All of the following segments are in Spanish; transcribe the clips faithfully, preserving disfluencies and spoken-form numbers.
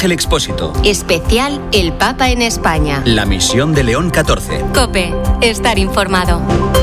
Ángel Expósito. Especial El Papa en España. La misión de León catorce. COPE. Estar informado.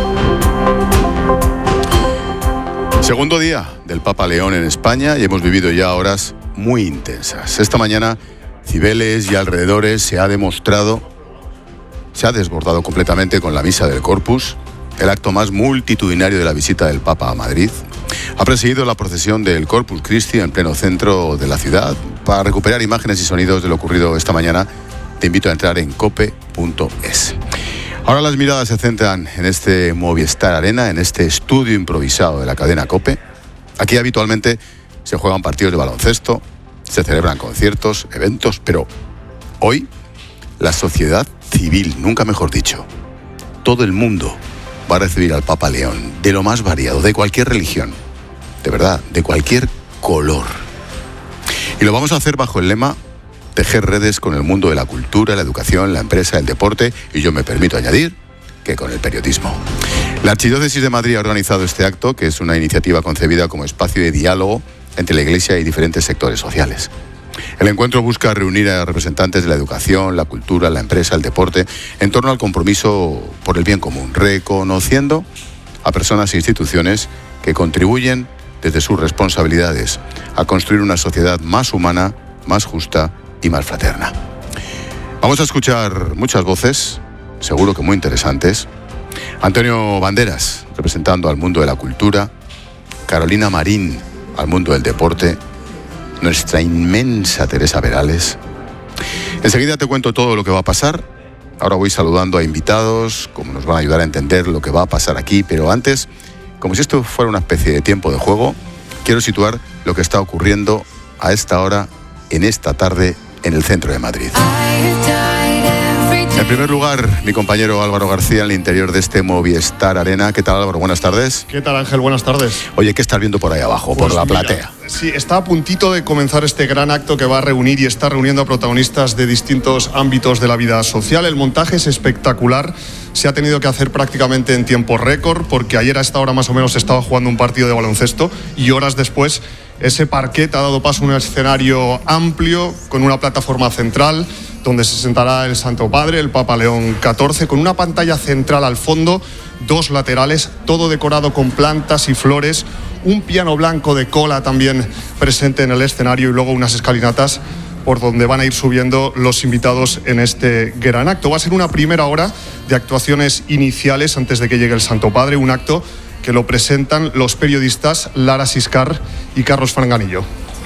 Segundo día del Papa León en España y hemos vivido ya horas muy intensas. Esta mañana, Cibeles y alrededores se ha demostrado, se ha desbordado completamente con la misa del Corpus, el acto más multitudinario de la visita del Papa a Madrid. Ha presidido la procesión del Corpus Christi en pleno centro de la ciudad. Para recuperar imágenes y sonidos de lo ocurrido esta mañana, te invito a entrar en cope punto es. Ahora las miradas se centran en este Movistar Arena, en este estudio improvisado de la cadena COPE. Aquí habitualmente se juegan partidos de baloncesto, se celebran conciertos, eventos, pero hoy la sociedad civil, nunca mejor dicho, todo el mundo va a recibir al Papa León, de lo más variado, de cualquier religión, de verdad, de cualquier color. Y lo vamos a hacer bajo el lema tejer redes con el mundo de la cultura, la educación, la empresa, el deporte y yo me permito añadir que con el periodismo. La Archidiócesis de Madrid ha organizado este acto, que es una iniciativa concebida como espacio de diálogo entre la Iglesia y diferentes sectores sociales. El encuentro busca reunir a representantes de la educación, la cultura, la empresa, el deporte, en torno al compromiso por el bien común, reconociendo a personas e instituciones que contribuyen desde sus responsabilidades a construir una sociedad más humana, más justa y más fraterna. Vamos a escuchar muchas voces, seguro que muy interesantes. Antonio Banderas, representando al mundo de la cultura, Carolina Marín, al mundo del deporte, nuestra inmensa Teresa Verales. Enseguida te cuento todo lo que va a pasar. Ahora voy saludando a invitados, como nos van a ayudar a entender lo que va a pasar aquí, pero antes, como si esto fuera una especie de tiempo de juego, quiero situar lo que está ocurriendo a esta hora, en esta tarde, en el centro de Madrid. En primer lugar, mi compañero Álvaro García, en el interior de este Movistar Arena. ¿Qué tal, Álvaro? Buenas tardes. ¿Qué tal, Ángel? Buenas tardes. Oye, ¿qué estás viendo por ahí abajo, pues por la mira, platea? Sí, está a puntito de comenzar este gran acto que va a reunir y está reuniendo a protagonistas de distintos ámbitos de la vida social. El montaje es espectacular. Se ha tenido que hacer prácticamente en tiempo récord, porque ayer a esta hora más o menos se estaba jugando un partido de baloncesto y horas después ese parquet ha dado paso a un escenario amplio con una plataforma central donde se sentará el Santo Padre, el Papa León catorce, con una pantalla central al fondo, dos laterales, todo decorado con plantas y flores, un piano blanco de cola también presente en el escenario y luego unas escalinatas por donde van a ir subiendo los invitados en este gran acto. Va a ser una primera hora de actuaciones iniciales antes de que llegue el Santo Padre, un acto que lo presentan los periodistas Lara Siscar y Carlos Franganillo.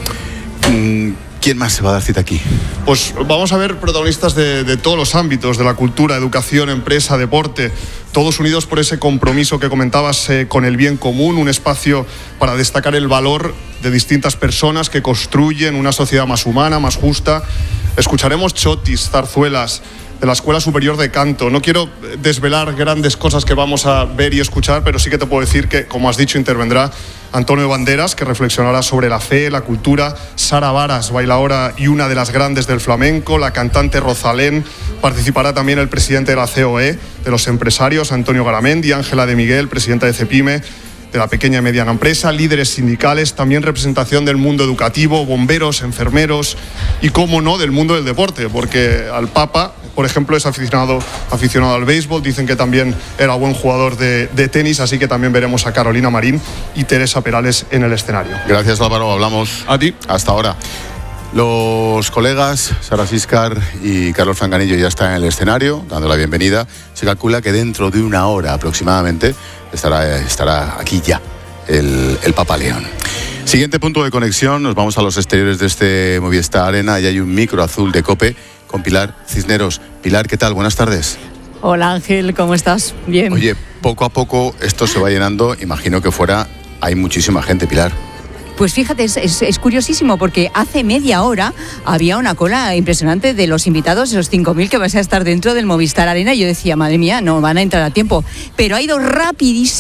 ¿Quién más se va a dar cita aquí? Pues vamos a ver protagonistas de, de todos los ámbitos, de la cultura, educación, empresa, deporte, todos unidos por ese compromiso que comentabas eh, con el bien común, un espacio para destacar el valor de distintas personas que construyen una sociedad más humana, más justa. Escucharemos chotis, zarzuelas de la Escuela Superior de Canto. No quiero desvelar grandes cosas que vamos a ver y escuchar, pero sí que te puedo decir que, como has dicho, intervendrá Antonio Banderas, que reflexionará sobre la fe, la cultura. Sara Varas, bailaora y una de las grandes del flamenco. La cantante Rosalén. Participará también el presidente de la C O E, de los empresarios, Antonio Garamendi. Ángela de Miguel, presidenta de CEPIME, de la pequeña y mediana empresa, líderes sindicales, también representación del mundo educativo, bomberos, enfermeros y, cómo no, del mundo del deporte, porque al Papa, por ejemplo, es aficionado, aficionado al béisbol, dicen que también era buen jugador de, de tenis, así que también veremos a Carolina Marín y Teresa Perales en el escenario. Gracias, Álvaro, hablamos a ti. Hasta ahora. Los colegas Sara Siscar y Carlos Franganillo ya están en el escenario, dando la bienvenida. Se calcula que dentro de una hora aproximadamente estará, estará aquí ya el, el Papa León. Siguiente punto de conexión, nos vamos a los exteriores de este Movistar Arena y hay un micro azul de COPE con Pilar Cisneros. Pilar, ¿qué tal? Buenas tardes. Hola, Ángel, ¿cómo estás? Bien. Oye, poco a poco esto se va llenando, imagino que fuera hay muchísima gente, Pilar. Pues fíjate, es, es, es curiosísimo porque hace media hora había una cola impresionante de los invitados, esos cinco mil que vas a estar dentro del Movistar Arena. Y yo decía, madre mía, no van a entrar a tiempo. Pero ha ido rapidísimo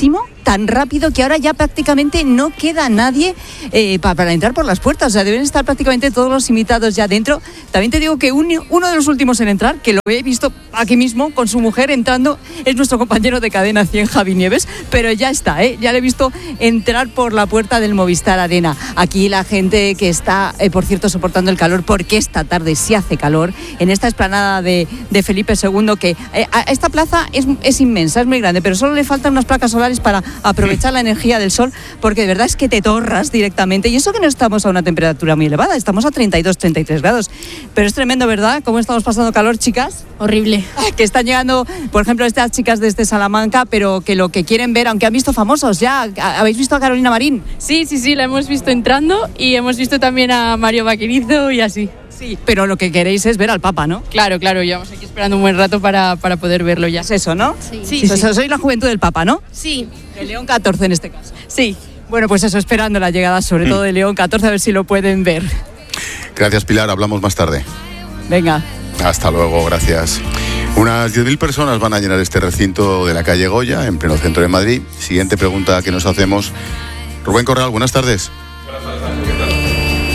tan rápido que ahora ya prácticamente no queda nadie eh, para, para entrar por las puertas. O sea, deben estar prácticamente todos los invitados ya dentro. También te digo que un, uno de los últimos en entrar, que lo he visto aquí mismo con su mujer entrando, es nuestro compañero de Cadena cien, Javi Nieves, pero ya está, ¿eh? Ya le he visto entrar por la puerta del Movistar Arena. Aquí la gente que está, eh, por cierto, soportando el calor, porque esta tarde sí hace calor, en esta explanada de, de Felipe segundo, que eh, esta plaza es, es inmensa, es muy grande, pero solo le faltan unas placas solares para aprovechar la energía del sol, porque de verdad es que te torras directamente, y eso que no estamos a una temperatura muy elevada, estamos a treinta y dos, treinta y tres grados, pero es tremendo, ¿verdad? ¿Cómo estamos pasando calor, chicas? Horrible. Que están llegando, por ejemplo, estas chicas desde Salamanca, pero que lo que quieren ver, aunque han visto famosos ya, ¿habéis visto a Carolina Marín? Sí, sí, sí, la hemos visto entrando y hemos visto también a Mario Vaquerizo y así. Sí, pero lo que queréis es ver al Papa, ¿no? Claro, claro, llevamos aquí esperando un buen rato para, para poder verlo ya. Es eso, ¿no? Sí. Sí, sí, sí. Sois la juventud del Papa, ¿no? Sí. El León catorce en este caso. Sí. Bueno, pues eso, esperando la llegada sobre mm. todo de León catorce, a ver si lo pueden ver. Gracias, Pilar, hablamos más tarde. Venga. Hasta luego, gracias. Unas diez mil personas van a llenar este recinto de la calle Goya, en pleno centro de Madrid. Siguiente pregunta que nos hacemos. Rubén Corral, buenas tardes. Buenas tardes, ¿qué tal?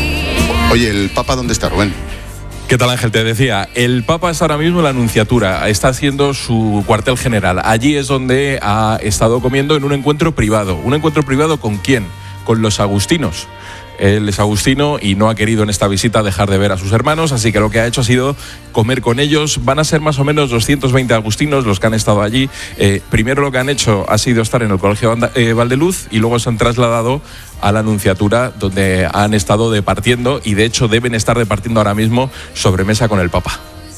Oye, ¿el Papa dónde está, Rubén? ¿Qué tal, Ángel? Te decía, el Papa está ahora mismo en la Anunciatura, está haciendo su cuartel general. Allí es donde ha estado comiendo en un encuentro privado. ¿Un encuentro privado con quién? Con los agustinos. Él es agustino y no ha querido en esta visita dejar de ver a sus hermanos, así que lo que ha hecho ha sido comer con ellos. Van a ser más o menos doscientos veinte agustinos los que han estado allí. Eh, primero lo que han hecho ha sido estar en el Colegio eh, Valdeluz y luego se han trasladado a la Anunciatura, donde han estado departiendo y de hecho deben estar departiendo ahora mismo sobremesa con el Papa.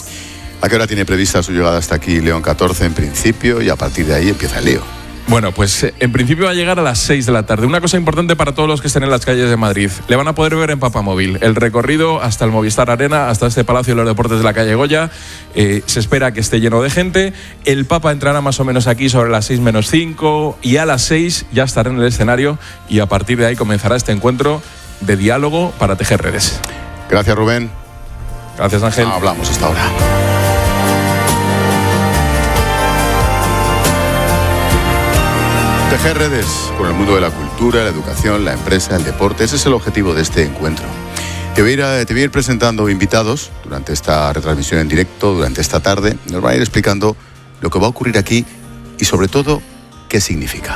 ¿A qué hora tiene prevista su llegada hasta aquí León catorce en principio y a partir de ahí empieza el lío? Bueno, pues en principio va a llegar a las seis de la tarde. Una cosa importante para todos los que estén en las calles de Madrid. Le van a poder ver en Papamóvil el recorrido hasta el Movistar Arena, hasta este Palacio de los Deportes de la calle Goya. Eh, se espera que esté lleno de gente. El Papa entrará más o menos aquí sobre las seis menos cinco y a las seis ya estará en el escenario y a partir de ahí comenzará este encuentro de diálogo para tejer redes. Gracias, Rubén. Gracias, Ángel. No, hablamos hasta ahora. Tejer redes con el mundo de la cultura, la educación, la empresa, el deporte. Ese es el objetivo de este encuentro. Te voy a ir, a, te voy a ir presentando invitados durante esta retransmisión en directo, durante esta tarde. Nos van a ir explicando lo que va a ocurrir aquí y sobre todo qué significa.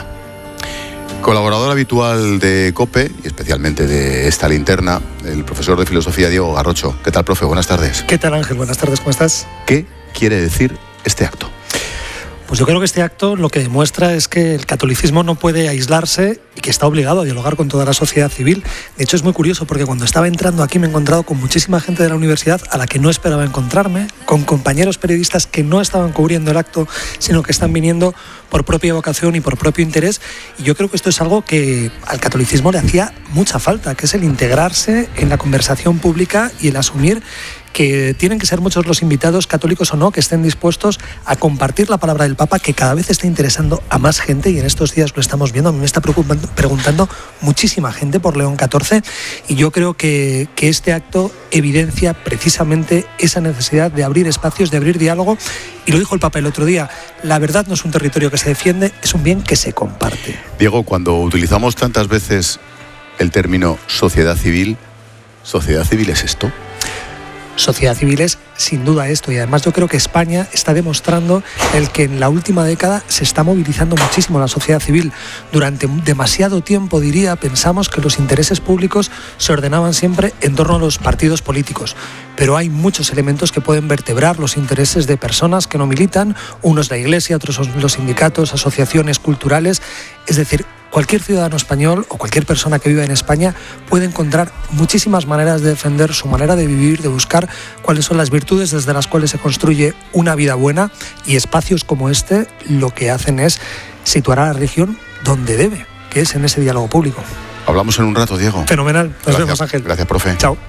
Colaborador habitual de COPE y especialmente de esta linterna, el profesor de filosofía Diego Garrocho. ¿Qué tal, profe? Buenas tardes. ¿Qué tal, Ángel? Buenas tardes, ¿cómo estás? ¿Qué quiere decir este acto? Pues yo creo que este acto lo que demuestra es que el catolicismo no puede aislarse y que está obligado a dialogar con toda la sociedad civil. De hecho, es muy curioso porque cuando estaba entrando aquí me he encontrado con muchísima gente de la universidad a la que no esperaba encontrarme, con compañeros periodistas que no estaban cubriendo el acto, sino que están viniendo por propia vocación y por propio interés. Y yo creo que esto es algo que al catolicismo le hacía mucha falta, que es el integrarse en la conversación pública y el asumir que tienen que ser muchos los invitados, católicos o no, que estén dispuestos a compartir la palabra del Papa, que cada vez está interesando a más gente, y en estos días lo estamos viendo. A mí me está preguntando muchísima gente por León catorce, y yo creo que, que este acto evidencia precisamente esa necesidad de abrir espacios, de abrir diálogo, y lo dijo el Papa el otro día: la verdad no es un territorio que se defiende, es un bien que se comparte. Diego, cuando utilizamos tantas veces el término sociedad civil, ¿sociedad civil es esto? Sociedad civil es sin duda esto, y además yo creo que España está demostrando el que en la última década se está movilizando muchísimo la sociedad civil. Durante demasiado tiempo, diría, pensamos que los intereses públicos se ordenaban siempre en torno a los partidos políticos, pero hay muchos elementos que pueden vertebrar los intereses de personas que no militan. Uno es la Iglesia, otros son los sindicatos, asociaciones culturales. Es decir, cualquier ciudadano español o cualquier persona que viva en España puede encontrar muchísimas maneras de defender su manera de vivir, de buscar cuáles son las virtudes desde las cuales se construye una vida buena, y espacios como este lo que hacen es situar a la religión donde debe, que es en ese diálogo público. Hablamos en un rato, Diego. Fenomenal. Nos Gracias, vemos, Ángel. Gracias, profe. Chao.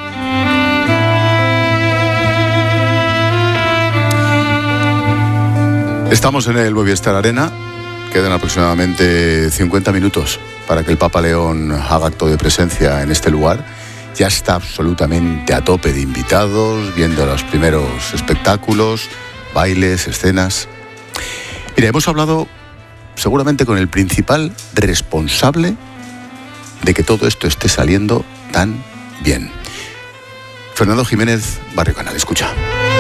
Estamos en el Movistar Arena. Quedan aproximadamente cincuenta minutos para que el Papa León haga acto de presencia en este lugar. Ya está absolutamente a tope de invitados, viendo los primeros espectáculos, bailes, escenas. Mira, hemos hablado seguramente con el principal responsable de que todo esto esté saliendo tan bien. Fernando Jiménez, Barrio Canal, escucha.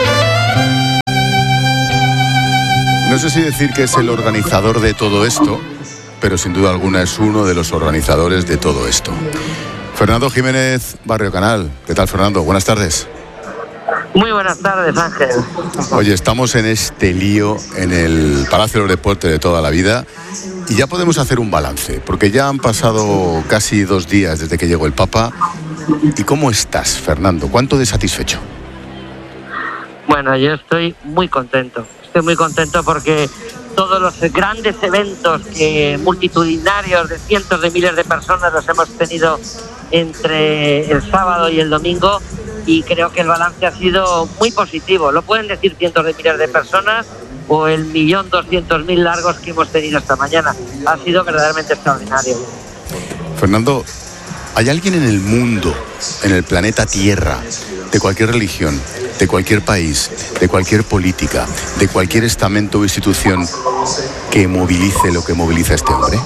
No sé si decir que es el organizador de todo esto, pero sin duda alguna es uno de los organizadores de todo esto. Fernando Jiménez, Barrio Canal. ¿Qué tal, Fernando? Buenas tardes. Muy buenas tardes, Ángel. Oye, estamos en este lío en el Palacio de los Deportes de toda la vida y ya podemos hacer un balance, porque ya han pasado casi dos días desde que llegó el Papa. ¿Y cómo estás, Fernando? ¿Cuánto de satisfecho? Bueno, yo estoy muy contento. Estoy muy contento porque todos los grandes eventos que multitudinarios de cientos de miles de personas los hemos tenido entre el sábado y el domingo, y creo que el balance ha sido muy positivo. Lo pueden decir cientos de miles de personas o el millón doscientos mil largos que hemos tenido esta mañana. Ha sido verdaderamente extraordinario. Fernando, ¿hay alguien en el mundo, en el planeta Tierra, de cualquier religión, de cualquier país, de cualquier política, de cualquier estamento o institución que movilice lo que moviliza este hombre?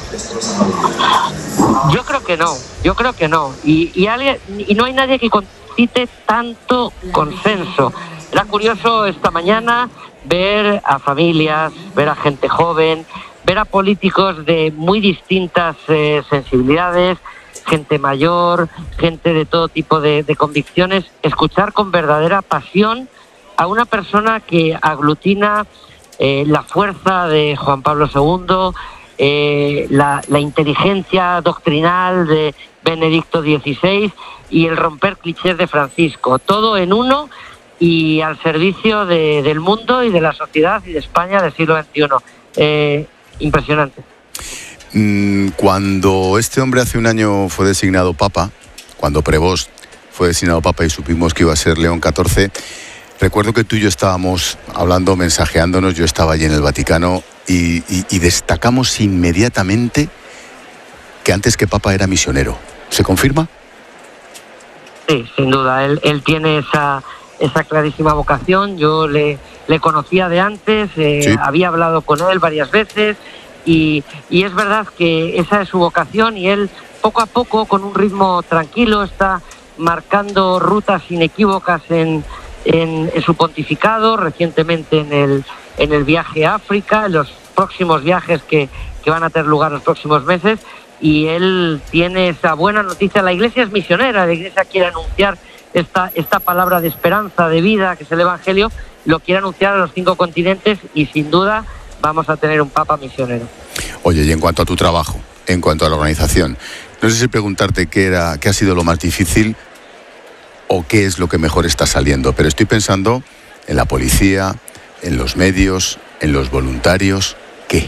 Yo creo que no, yo creo que no. Y, y, alguien, y no hay nadie que concite tanto consenso. Era curioso esta mañana ver a familias, ver a gente joven, ver a políticos de muy distintas eh, sensibilidades, gente mayor, gente de todo tipo de, de convicciones, escuchar con verdadera pasión a una persona que aglutina eh, la fuerza de Juan Pablo segundo, eh, la, la inteligencia doctrinal de Benedicto dieciséis y el romper clichés de Francisco, todo en uno y al servicio de, del mundo y de la sociedad y de España del siglo veintiuno. Eh, impresionante. Cuando este hombre hace un año fue designado Papa, cuando Prevost fue designado Papa y supimos que iba a ser León catorce, recuerdo que tú y yo estábamos hablando, mensajeándonos, yo estaba allí en el Vaticano y, y, y destacamos inmediatamente que antes que Papa era misionero. ¿Se confirma? Sí, sin duda, él, él tiene esa, esa clarísima vocación. Yo le, le conocía de antes, eh, sí. Había hablado con él varias veces. Y, y es verdad que esa es su vocación y él poco a poco, con un ritmo tranquilo, está marcando rutas inequívocas en, en, en su pontificado, recientemente en el, en el viaje a África, en los próximos viajes que, que van a tener lugar los próximos meses, y él tiene esa buena noticia. La Iglesia es misionera, la Iglesia quiere anunciar esta, esta palabra de esperanza, de vida, que es el Evangelio, lo quiere anunciar a los cinco continentes y sin duda vamos a tener un Papa misionero. Oye, y en cuanto a tu trabajo, en cuanto a la organización, no sé si preguntarte qué era, qué ha sido lo más difícil o qué es lo que mejor está saliendo, pero estoy pensando en la policía, en los medios, en los voluntarios, ¿qué?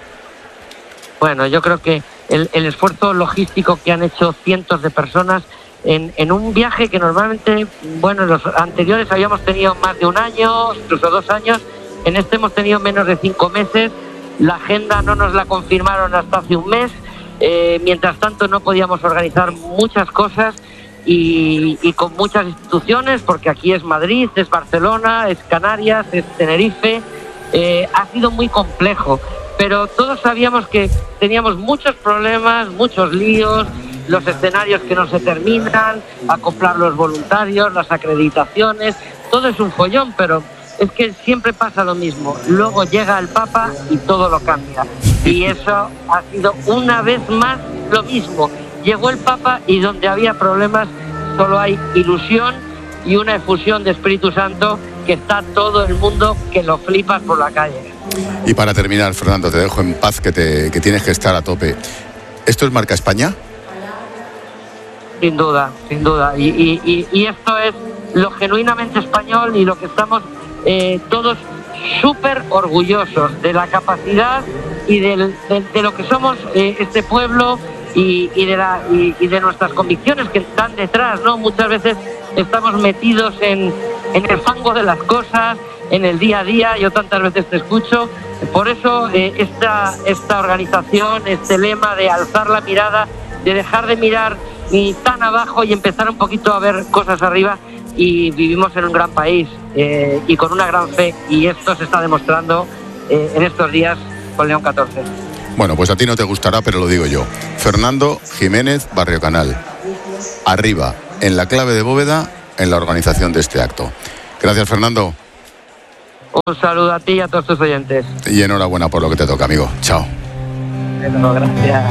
Bueno, yo creo que el, el esfuerzo logístico que han hecho cientos de personas en, en un viaje que normalmente, bueno, en los anteriores habíamos tenido más de un año, incluso dos años. En este hemos tenido menos de cinco meses, la agenda no nos la confirmaron hasta hace un mes, eh, mientras tanto no podíamos organizar muchas cosas y, y con muchas instituciones, porque aquí es Madrid, es Barcelona, es Canarias, es Tenerife, eh, ha sido muy complejo, pero todos sabíamos que teníamos muchos problemas, muchos líos, los escenarios que no se terminan, acoplar los voluntarios, las acreditaciones, todo es un follón, pero es que siempre pasa lo mismo. Luego llega el Papa y todo lo cambia. Y eso ha sido una vez más lo mismo. Llegó el Papa y donde había problemas solo hay ilusión y una efusión de Espíritu Santo, que está todo el mundo que lo flipas por la calle. Y para terminar, Fernando, te dejo en paz, que, te, que tienes que estar a tope. ¿Esto es marca España? Sin duda, sin duda. Y, y, y, y esto es lo genuinamente español y lo que estamos Eh, todos súper orgullosos de la capacidad y del, de, de lo que somos eh, este pueblo y, y, de la, y, y de nuestras convicciones que están detrás, ¿no? Muchas veces estamos metidos en, en el fango de las cosas, en el día a día, yo tantas veces te escucho. Por eso eh, esta, esta organización, este lema de alzar la mirada, de dejar de mirar ni tan abajo y empezar un poquito a ver cosas arriba. Y vivimos en un gran país eh, y con una gran fe, y esto se está demostrando eh, en estos días con León catorce. Bueno, pues a ti no te gustará, pero lo digo yo. Fernando Jiménez Barrio Canal. Arriba, en la clave de bóveda, en la organización de este acto. Gracias, Fernando. Un saludo a ti y a todos tus oyentes. Y enhorabuena por lo que te toca, amigo. Chao. Bueno, gracias.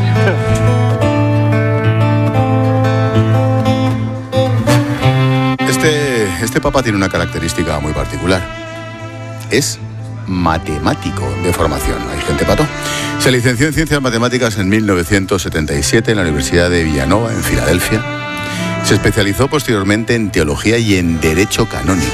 Este, este papa tiene una característica muy particular. Es matemático de formación. Hay gente pato. Se licenció en Ciencias Matemáticas en mil novecientos setenta y siete en la Universidad de Villanova, en Filadelfia. Se especializó posteriormente en Teología y en Derecho Canónico.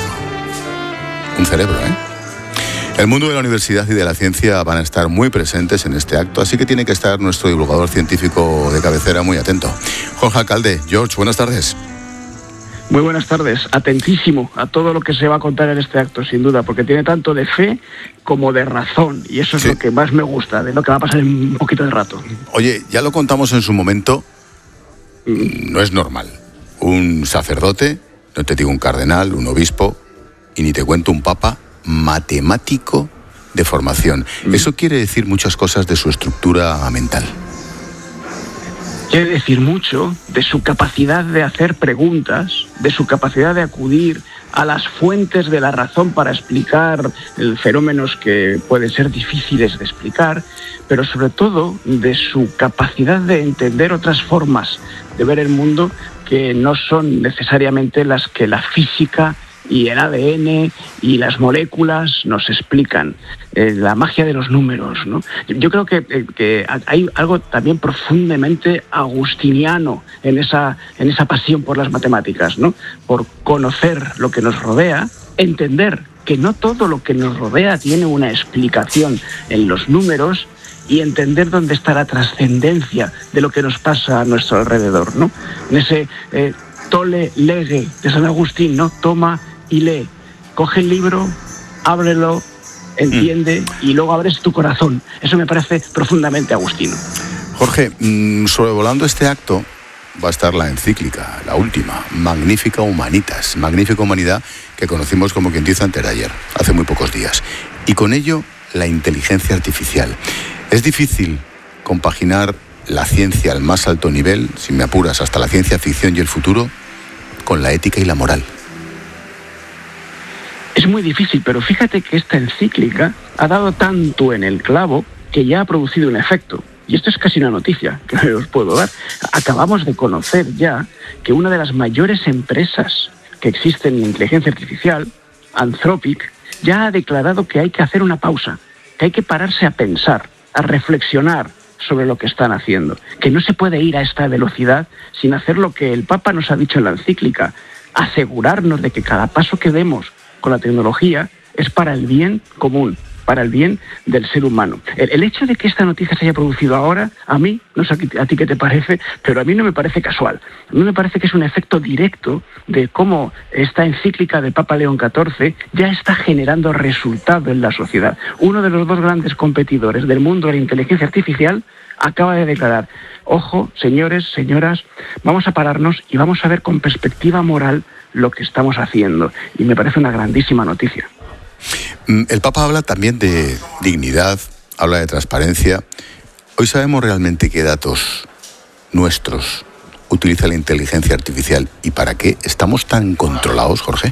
Un cerebro, ¿eh? El mundo de la universidad y de la ciencia van a estar muy presentes en este acto, así que tiene que estar nuestro divulgador científico de cabecera muy atento. Jorge Alcalde. George, buenas tardes. Muy buenas tardes. Atentísimo a todo lo que se va a contar en este acto, sin duda, porque tiene tanto de fe como de razón, y eso es sí. lo que más me gusta, de lo que va a pasar en un poquito de rato. Oye, ya lo contamos en su momento, no es normal. Un sacerdote, no te digo un cardenal, un obispo, y ni te cuento un papa, matemático de formación. Mm. Eso quiere decir muchas cosas de su estructura mental. Quiere decir mucho de su capacidad de hacer preguntas, de su capacidad de acudir a las fuentes de la razón para explicar fenómenos que pueden ser difíciles de explicar, pero sobre todo de su capacidad de entender otras formas de ver el mundo que no son necesariamente las que la física y el A D N y las moléculas nos explican. Eh, la magia de los números, ¿no? Yo creo que, eh, que hay algo también profundamente agustiniano en esa, en esa pasión por las matemáticas, ¿no? Por conocer lo que nos rodea, entender que no todo lo que nos rodea tiene una explicación en los números, y entender dónde está la trascendencia de lo que nos pasa a nuestro alrededor, ¿no? En ese eh, tole lege de San Agustín, ¿no? Toma y lee. Coge el libro, ábrelo, entiende mm. y luego abres tu corazón. Eso me parece profundamente agustino. Jorge, mmm, sobrevolando este acto va a estar la encíclica, la última, Magnifica Humanitas, Magnífica Humanidad, que conocimos como quien dice antes de ayer, hace muy pocos días. Y con ello, la inteligencia artificial. Es difícil compaginar la ciencia al más alto nivel, si me apuras, hasta la ciencia ficción y el futuro, con la ética y la moral. Es muy difícil, pero fíjate que esta encíclica ha dado tanto en el clavo que ya ha producido un efecto. Y esto es casi una noticia que os puedo dar. Acabamos de conocer ya que una de las mayores empresas que existen en inteligencia artificial, Anthropic, ya ha declarado que hay que hacer una pausa, que hay que pararse a pensar, a reflexionar sobre lo que están haciendo, que no se puede ir a esta velocidad sin hacer lo que el Papa nos ha dicho en la encíclica, asegurarnos de que cada paso que demos con la tecnología es para el bien común, para el bien del ser humano. El, el hecho de que esta noticia se haya producido ahora, a mí, no sé a ti qué te parece, pero a mí no me parece casual. A mí me parece que es un efecto directo de cómo esta encíclica del Papa León catorce ya está generando resultado en la sociedad. Uno de los dos grandes competidores del mundo de la inteligencia artificial acaba de declarar: ojo, señores, señoras, vamos a pararnos y vamos a ver con perspectiva moral lo que estamos haciendo. Y me parece una grandísima noticia. El Papa habla también de dignidad, habla de transparencia. Hoy sabemos realmente qué datos nuestros utiliza la inteligencia artificial y para qué estamos tan controlados, Jorge.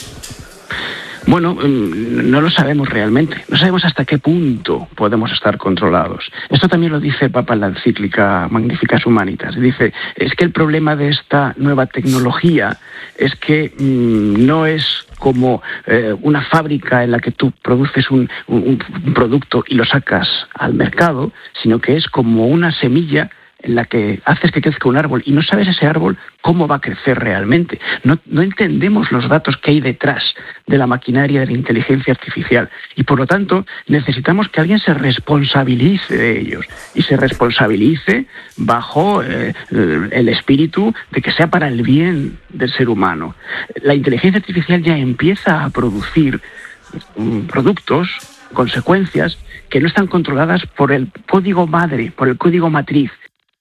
Bueno, no lo sabemos realmente. No sabemos hasta qué punto podemos estar controlados. Esto también lo dice el Papa en la encíclica Magnificas Humanitas. Dice, es que el problema de esta nueva tecnología es que mmm, no es como eh, una fábrica en la que tú produces un, un, un producto y lo sacas al mercado, sino que es como una semilla en la que haces que crezca un árbol y no sabes ese árbol cómo va a crecer realmente. No, no entendemos los datos que hay detrás de la maquinaria de la inteligencia artificial y por lo tanto necesitamos que alguien se responsabilice de ellos y se responsabilice bajo eh, el espíritu de que sea para el bien del ser humano. La inteligencia artificial ya empieza a producir um, productos, consecuencias que no están controladas por el código madre, por el código matriz.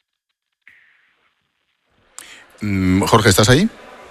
Jorge, ¿estás ahí?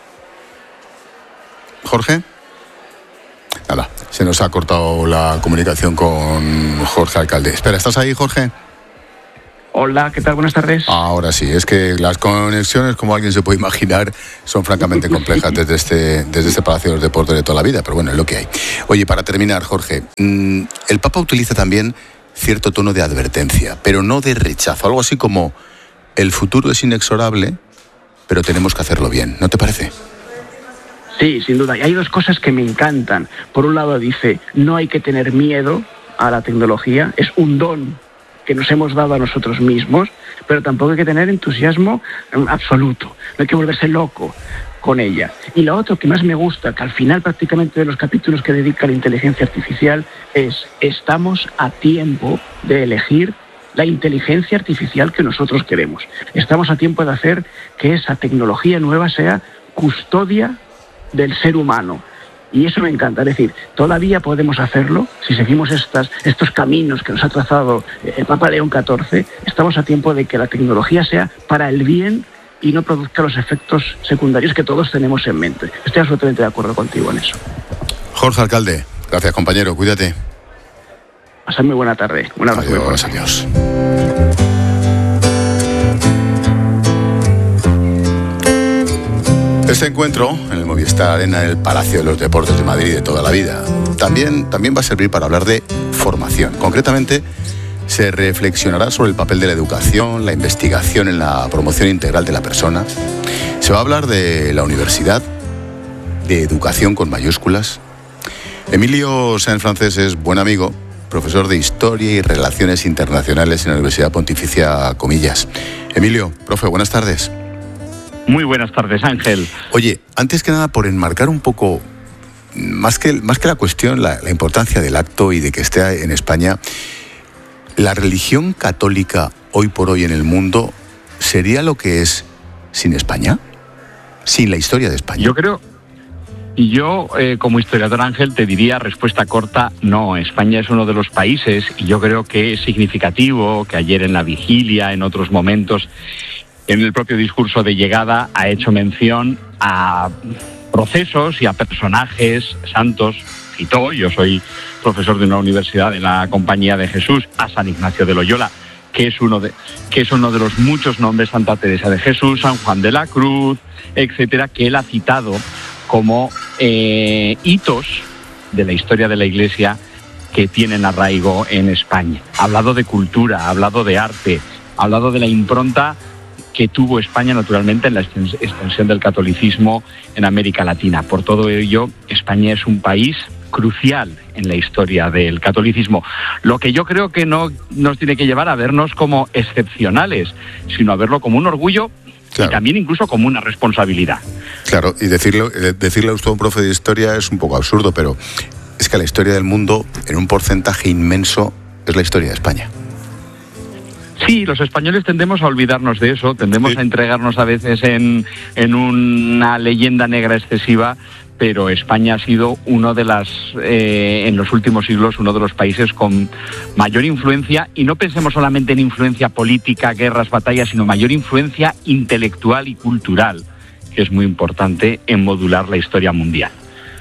Jorge. Nada, se nos ha cortado la comunicación con Jorge Alcalde. Espera, ¿estás ahí, Jorge? Hola, ¿qué tal? Buenas tardes. Ahora sí, es que las conexiones, como alguien se puede imaginar, son francamente complejas desde este, desde este Palacio de los Deportes de toda la vida, pero bueno, es lo que hay. Oye, para terminar, Jorge, el Papa utiliza también cierto tono de advertencia, pero no de rechazo, algo así como el futuro es inexorable, pero tenemos que hacerlo bien, ¿no te parece? Sí, sin duda. Y hay dos cosas que me encantan. Por un lado dice, no hay que tener miedo a la tecnología, es un don que nos hemos dado a nosotros mismos, pero tampoco hay que tener entusiasmo absoluto, no hay que volverse loco con ella. Y lo otro que más me gusta, que al final prácticamente de los capítulos que dedica a la inteligencia artificial, es estamos a tiempo de elegir la inteligencia artificial que nosotros queremos. Estamos a tiempo de hacer que esa tecnología nueva sea custodia del ser humano. Y eso me encanta, es decir, todavía podemos hacerlo si seguimos estas, estos caminos que nos ha trazado el Papa León catorce. Estamos a tiempo de que la tecnología sea para el bien y no produzca los efectos secundarios que todos tenemos en mente. Estoy absolutamente de acuerdo contigo en eso. Jorge Alcalde, gracias compañero, cuídate. Pasad muy buena tarde. Un abrazo. Adiós, adiós. Este encuentro en el Movistar Arena, en el Palacio de los Deportes de Madrid de toda la vida, también, también va a servir para hablar de formación. Concretamente, se reflexionará sobre el papel de la educación, la investigación en la promoción integral de la persona. Se va a hablar de la universidad, de educación con mayúsculas. Emilio Sáenz Francés es buen amigo, profesor de Historia y Relaciones Internacionales en la Universidad Pontificia Comillas. Emilio, profe, buenas tardes. Muy buenas tardes, Ángel. Oye, antes que nada, por enmarcar un poco, más que, más que la cuestión, la, la importancia del acto y de que esté en España, ¿la religión católica hoy por hoy en el mundo sería lo que es sin España? ¿Sin la historia de España? Yo creo... Y yo, eh, como historiador, Ángel, te diría respuesta corta, no. España es uno de los países, y yo creo que es significativo que ayer en la vigilia, en otros momentos, en el propio discurso de llegada, ha hecho mención a procesos y a personajes santos. Citó, yo soy profesor de una universidad en la Compañía de Jesús, a San Ignacio de Loyola, que es uno de, que es uno de los muchos nombres, Santa Teresa de Jesús, San Juan de la Cruz, etcétera, que él ha citado como eh, hitos de la historia de la Iglesia que tienen arraigo en España. Ha hablado de cultura, ha hablado de arte, ha hablado de la impronta que tuvo España, naturalmente, en la extensión del catolicismo en América Latina. Por todo ello, España es un país crucial en la historia del catolicismo. Lo que yo creo que no nos tiene que llevar a vernos como excepcionales, sino a verlo como un orgullo, claro, y también incluso como una responsabilidad. Claro, y decirlo, decirle a usted a un profe de historia es un poco absurdo, pero es que la historia del mundo, en un porcentaje inmenso, es la historia de España. Sí, los españoles tendemos a olvidarnos de eso, tendemos sí. a entregarnos a veces en, en una leyenda negra excesiva, pero España ha sido uno de las, eh, en los últimos siglos, uno de los países con mayor influencia, y no pensemos solamente en influencia política, guerras, batallas, sino mayor influencia intelectual y cultural, que es muy importante en modular la historia mundial.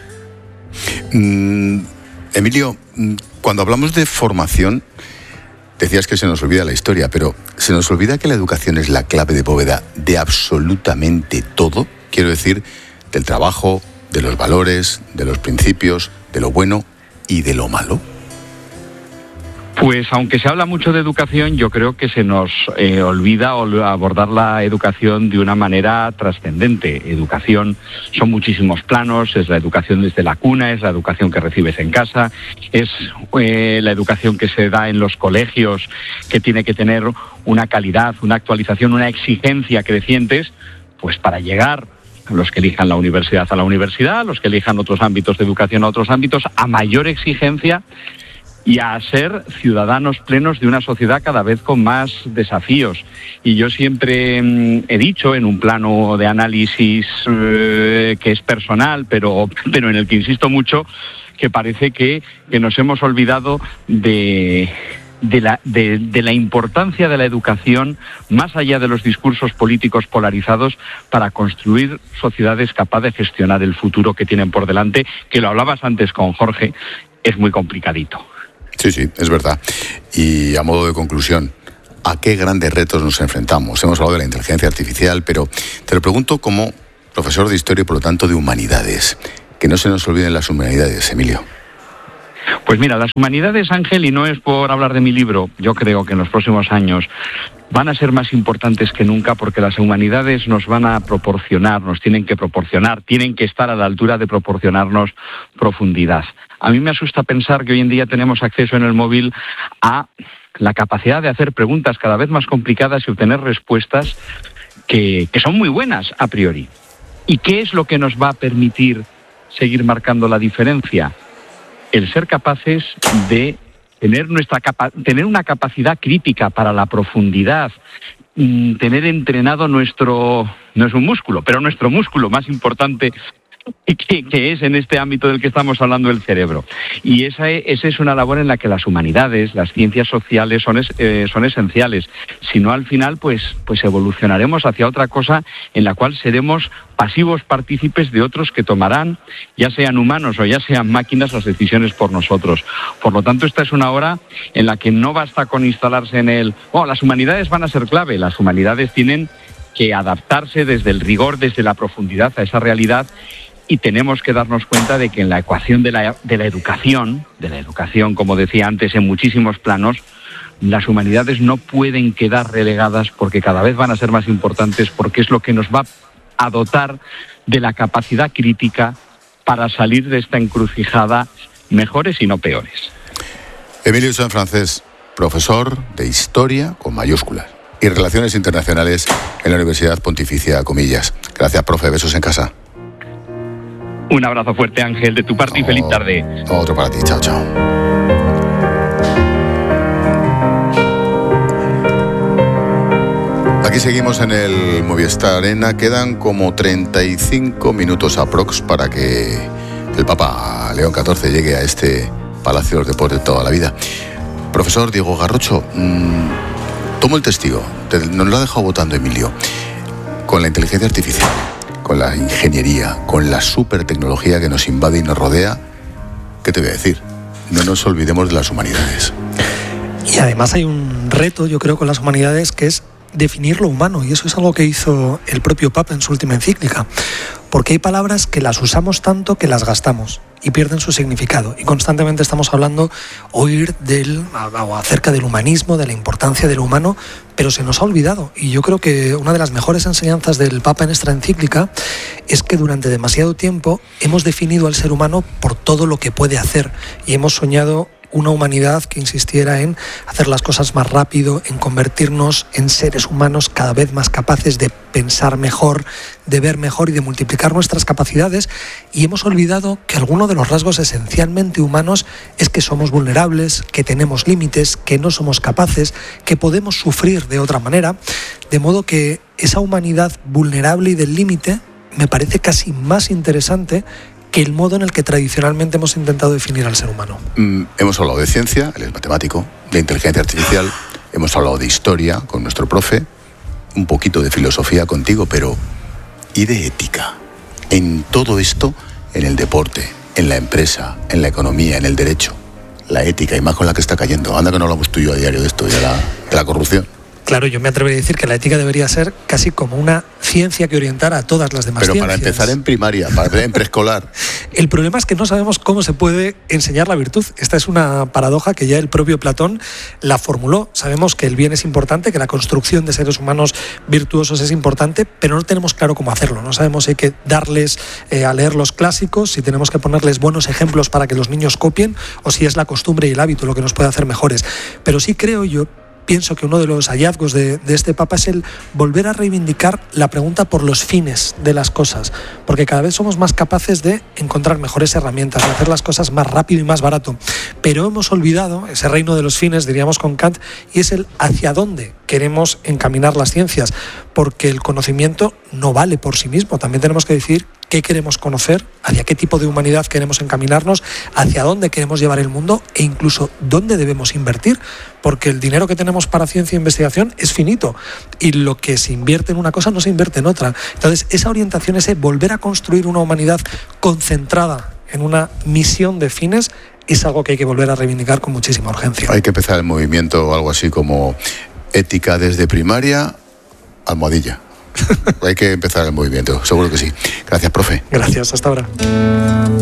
Mm, Emilio, cuando hablamos de formación, decías que se nos olvida la historia, pero ¿se nos olvida que la educación es la clave de bóveda de absolutamente todo? Quiero decir, del trabajo, de los valores, de los principios, de lo bueno y de lo malo. Pues aunque se habla mucho de educación, yo creo que se nos eh, olvida abordar la educación de una manera trascendente. Educación son muchísimos planos, es la educación desde la cuna, es la educación que recibes en casa, es eh, la educación que se da en los colegios, que tiene que tener una calidad, una actualización, una exigencia crecientes, pues para llegar los que elijan la universidad a la universidad, los que elijan otros ámbitos de educación a otros ámbitos, a mayor exigencia y a ser ciudadanos plenos de una sociedad cada vez con más desafíos. Y yo siempre mmm, he dicho, en un plano de análisis eh, que es personal, pero, pero en el que insisto mucho, que parece que, que nos hemos olvidado de... De la, de, de la importancia de la educación, más allá de los discursos políticos polarizados, para construir sociedades capaces de gestionar el futuro que tienen por delante, que lo hablabas antes con Jorge, es muy complicadito. Sí, sí, es verdad. Y a modo de conclusión, a qué grandes retos nos enfrentamos. Hemos hablado de la inteligencia artificial, pero te lo pregunto como profesor de historia y por lo tanto de humanidades. Que no se nos olviden las humanidades, Emilio. Pues mira, las humanidades, Ángel, y no es por hablar de mi libro, yo creo que en los próximos años van a ser más importantes que nunca porque las humanidades nos van a proporcionar, nos tienen que proporcionar, tienen que estar a la altura de proporcionarnos profundidad. A mí me asusta pensar que hoy en día tenemos acceso en el móvil a la capacidad de hacer preguntas cada vez más complicadas y obtener respuestas que, que son muy buenas a priori. ¿Y qué es lo que nos va a permitir seguir marcando la diferencia? El ser capaces de tener nuestra capa- tener una capacidad crítica para la profundidad, mm, tener entrenado nuestro, no es un músculo, pero nuestro músculo más importante que, que es en este ámbito del que estamos hablando, el cerebro. Y esa es, esa es una labor en la que las humanidades, las ciencias sociales son, es, eh, son esenciales. Si no, al final, pues, pues evolucionaremos hacia otra cosa en la cual seremos pasivos partícipes de otros que tomarán, ya sean humanos o ya sean máquinas, las decisiones por nosotros. Por lo tanto, esta es una hora en la que no basta con instalarse en el oh, las humanidades van a ser clave. Las humanidades tienen que adaptarse desde el rigor, desde la profundidad a esa realidad. Y tenemos que darnos cuenta de que en la ecuación de la, de la educación, de la educación, como decía antes, en muchísimos planos, las humanidades no pueden quedar relegadas porque cada vez van a ser más importantes, porque es lo que nos va a dotar de la capacidad crítica para salir de esta encrucijada mejores y no peores. Emilio Sanfrancés, profesor de Historia con mayúsculas y Relaciones Internacionales en la Universidad Pontificia Comillas. Gracias, profe. Besos en casa. Un abrazo fuerte, Ángel, de tu parte, oh, y feliz tarde. Otro para ti. Chao, chao. Aquí seguimos en el Movistar Arena. Quedan como treinta y cinco minutos aprox para que el Papa León catorce llegue a este Palacio de los Deportes de toda la vida. Profesor Diego Garrocho, mmm, tomo el testigo. Te, nos lo ha dejado votando Emilio. Con la inteligencia artificial, con la ingeniería, con la supertecnología que nos invade y nos rodea, ¿qué te voy a decir? No nos olvidemos de las humanidades. Y además hay un reto, yo creo, con las humanidades, que es definir lo humano, y eso es algo que hizo el propio Papa en su última encíclica, porque hay palabras que las usamos tanto que las gastamos y pierden su significado, y constantemente estamos hablando oír del, o acerca del humanismo, de la importancia del humano, pero se nos ha olvidado. Y yo creo que una de las mejores enseñanzas del Papa en esta encíclica es que durante demasiado tiempo hemos definido al ser humano por todo lo que puede hacer, y hemos soñado una humanidad que insistiera en hacer las cosas más rápido, en convertirnos en seres humanos cada vez más capaces de pensar mejor, de ver mejor y de multiplicar nuestras capacidades, y hemos olvidado que alguno de los rasgos esencialmente humanos es que somos vulnerables, que tenemos límites, que no somos capaces, que podemos sufrir de otra manera, de modo que esa humanidad vulnerable y del límite me parece casi más interesante que el modo en el que tradicionalmente hemos intentado definir al ser humano. Mm, hemos hablado de ciencia, él es matemático, de inteligencia artificial, hemos hablado de historia con nuestro profe, un poquito de filosofía contigo, pero ¿y de ética? En todo esto, en el deporte, en la empresa, en la economía, en el derecho, la ética, y más con la que está cayendo. Anda que no hablamos tú y yo a diario de esto, de la, de la corrupción. Claro, yo me atrevería a decir que la ética debería ser casi como una ciencia que orientara a todas las demás Pero ciencias. Pero para empezar en primaria, para en preescolar. El problema es que no sabemos cómo se puede enseñar la virtud. Esta es una paradoja que ya el propio Platón la formuló. Sabemos que el bien es importante, que la construcción de seres humanos virtuosos es importante, pero no tenemos claro cómo hacerlo. No sabemos si hay que darles eh, a leer los clásicos, si tenemos que ponerles buenos ejemplos para que los niños copien, o si es la costumbre y el hábito lo que nos puede hacer mejores. Pero sí creo yo, pienso que uno de los hallazgos de, de este Papa es el volver a reivindicar la pregunta por los fines de las cosas, porque cada vez somos más capaces de encontrar mejores herramientas, de hacer las cosas más rápido y más barato, pero hemos olvidado ese reino de los fines, diríamos con Kant, y es el hacia dónde queremos encaminar las ciencias, porque el conocimiento no vale por sí mismo, también tenemos que decir qué queremos conocer, hacia qué tipo de humanidad queremos encaminarnos, hacia dónde queremos llevar el mundo e incluso dónde debemos invertir, porque el dinero que tenemos para ciencia e investigación es finito y lo que se invierte en una cosa no se invierte en otra. Entonces, esa orientación, ese volver a construir una humanidad concentrada en una misión de fines, es algo que hay que volver a reivindicar con muchísima urgencia. Hay que empezar el movimiento o algo así como Ética desde primaria, almohadilla. Hay que empezar el movimiento, seguro que sí. Gracias, profe. Gracias, hasta ahora.